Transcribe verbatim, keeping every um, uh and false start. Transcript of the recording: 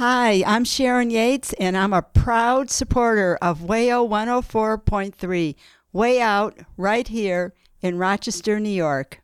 Hi, I'm Sharon Yates, and I'm a proud supporter of WAYO one oh four point three, Way Out, right here in Rochester, New York.